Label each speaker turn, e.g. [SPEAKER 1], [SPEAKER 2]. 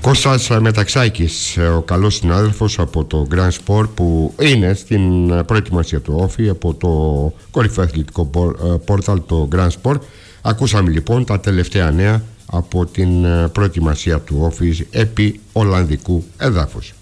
[SPEAKER 1] Κώστας Μεταξάκης, ο καλός συνάδελφος από το Grand Sport που είναι στην προετοιμασία του Όφη από το κορυφαίο αθλητικό πόρταλ, το Grand Sport. Ακούσαμε λοιπόν τα τελευταία νέα από την προετοιμασία του Όφη επί Ολλανδικού εδάφους.